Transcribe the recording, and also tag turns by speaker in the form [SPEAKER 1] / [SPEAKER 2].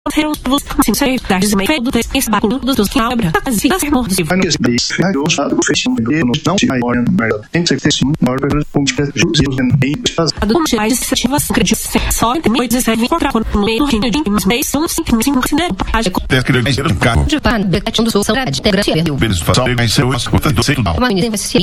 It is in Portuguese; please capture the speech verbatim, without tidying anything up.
[SPEAKER 1] sinceridades e meio do texto báculo dos que abra as vidas mortas e
[SPEAKER 2] Várias vezes, o estado do fechamento não se vai olhar no mercado. Entre que se mora pelos pontos que os e os bem
[SPEAKER 1] do mundiais de ativas acredito só em mil e dezessete encontrar no meio do rio de mas bem são cinco cinco considero página
[SPEAKER 3] descrever um carro
[SPEAKER 4] de pan de do sul saudade integração
[SPEAKER 3] eles fazem mais seu as contas do centro
[SPEAKER 4] uma menina